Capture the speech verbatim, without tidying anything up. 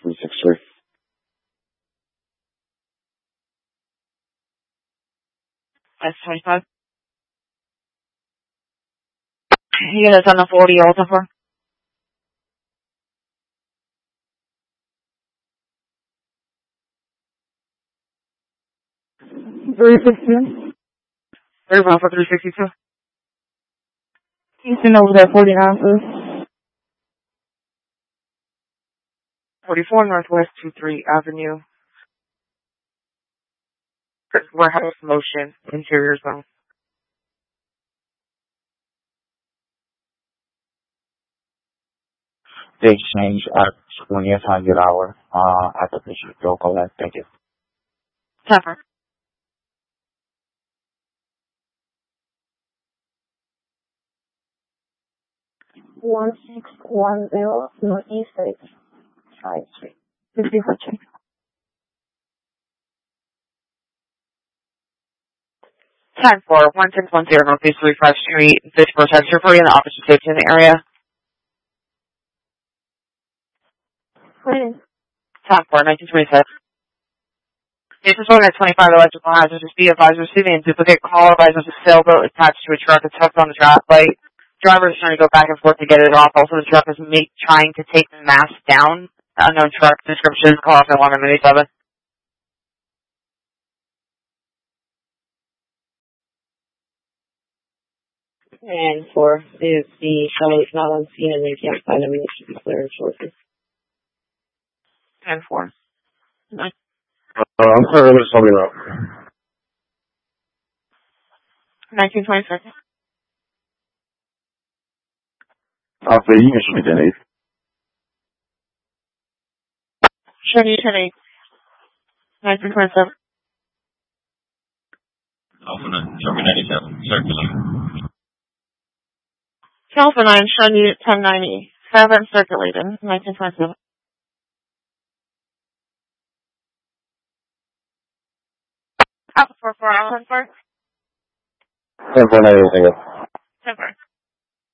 three six three. S twenty-five. Units on the forty Alta for. three sixty-two. Thirty-one for three sixty-two. Houston over there, forty ounces. forty-four Northwest two three Avenue. Warehouse motion, interior zone. The exchange at twentieth hundred hour, uh, at the Bishop Bill Collect. Thank you. Tougher. one six one zero Northeast State. Sorry, fifty for check. Time for one six one zero Northeast thirty-five Street, Fishburne, Texas. You're in the office of safety in the area. Please. Time for nineteen twenty-six. This is one at twenty-five electrical hazards. Be advised receiving a duplicate call. Advisors a sailboat attached to a truck that's hooked on the traffic light. Driver is trying to go back and forth to get it off. Also, the truck is make, trying to take the mast down. Unknown truck description. Call off at one eighty-seven. And four, if the shuttle is not on scene and they can't find them, it should be clear shortly. ten four. Uh, I'm sorry, let somebody know. nineteen twenty-six. Alpha, you can shoot me ten eight. Show you ten eight. nineteen twenty-seven. Alpha nine, show me ninety-seven, circulating. Alpha nine, show you ten ninety-seven, circulating, nineteen twenty-seven. Alpha four four, Alpha four. ten four ninety,